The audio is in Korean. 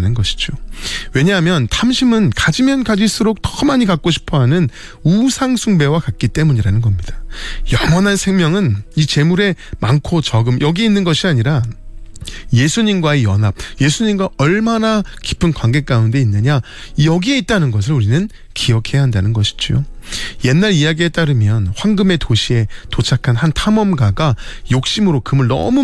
있다는 것이죠. 왜냐하면 탐심은 가지면 가질수록 더 많이 갖고 싶어하는 우상 숭배와 같기 때문이라는 겁니다. 영원한 생명은 이 재물의 많고 적음 여기 있는 것이 아니라 예수님과의 연합, 예수님과 얼마나 깊은 관계 가운데 있느냐, 여기에 있다는 것을 우리는 기억해야 한다는 것이죠. 옛날 이야기에 따르면 황금의 도시에 도착한 한 탐험가가 욕심으로 금을 너무